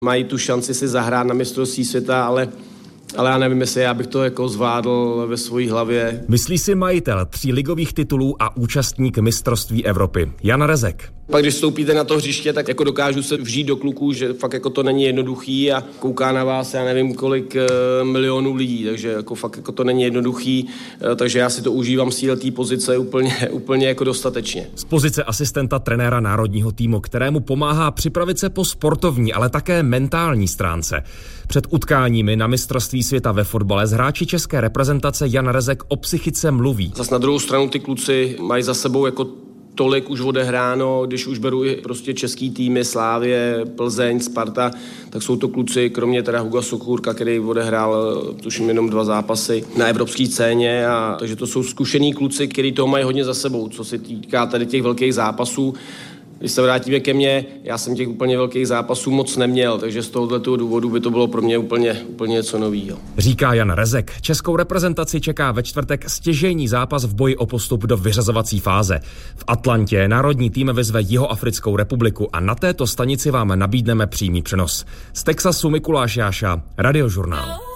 Mají tu šanci si zahrát na mistrovství světa, ale já nevím, jestli já bych to jako zvládl ve svojí hlavě. Myslí si majitel 3 ligových titulů a účastník mistrovství Evropy Jan Rezek. Pak když vstoupíte na to hřiště, tak jako dokážu se vžít do kluků, že fakt jako to není jednoduchý a kouká na vás, já nevím kolik milionů lidí, takže jako fakt jako to není jednoduchý, takže já si to užívám z té pozice úplně jako dostatečně. Z pozice asistenta trenéra národního týmu, kterému pomáhá připravit se po sportovní, ale také mentální stránce. Před utkáními na mistrovství světa ve fotbale s hráči české reprezentace Jan Rezek o psychice mluví. Zas na druhou stranu ty kluci mají za sebou jako tolik už odehráno, když už beru i prostě český týmy, Slávie, Plzeň, Sparta, tak jsou to kluci, kromě teda Huga Sochůrka, který odehrál tuším jenom 2 zápasy na evropské scéně, takže to jsou zkušení kluci, kteří toho mají hodně za sebou, co se týká tady těch velkých zápasů. Když se vrátíme ke mně, já jsem těch úplně velkých zápasů moc neměl, takže z tohoto důvodu by to bylo pro mě úplně něco novýho. Říká Jan Rezek. Českou reprezentaci čeká ve čtvrtek stěžejní zápas v boji o postup do vyřazovací fáze. V Atlantě národní tým vyzve Jihoafrickou republiku a na této stanici vám nabídneme přímý přenos. Z Texasu Mikuláš Jáša, Radiožurnál.